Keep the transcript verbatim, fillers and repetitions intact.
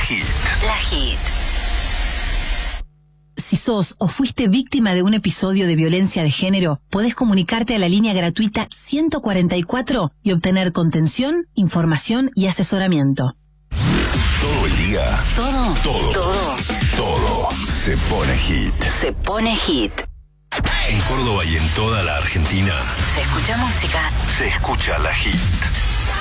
Hit. La Hit. Si sos o fuiste víctima de un episodio de violencia de género, podés comunicarte a la línea gratuita ciento cuarenta y cuatro y obtener contención, información y asesoramiento. Todo el día. Todo. Todo. Todo. Todo se pone hit. Se pone hit. En Córdoba y en toda la Argentina Se escucha música. se escucha La Hit.